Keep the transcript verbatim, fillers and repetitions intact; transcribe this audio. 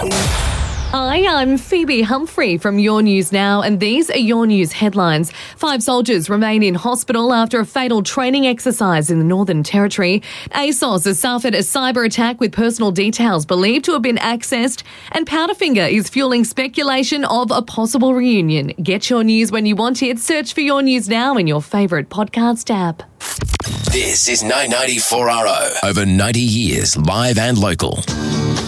Hi, I'm Phoebe Humphrey from Your News Now, and these are Your News headlines. Five soldiers remain in hospital after a fatal training exercise in the Northern Territory. ASOS has suffered a cyber attack with personal details believed to have been accessed, and Powderfinger is fueling speculation of a possible reunion. Get your news when you want it. Search for Your News Now in your favourite podcast app. This is nine ninety-four R O. Over ninety years, live and local.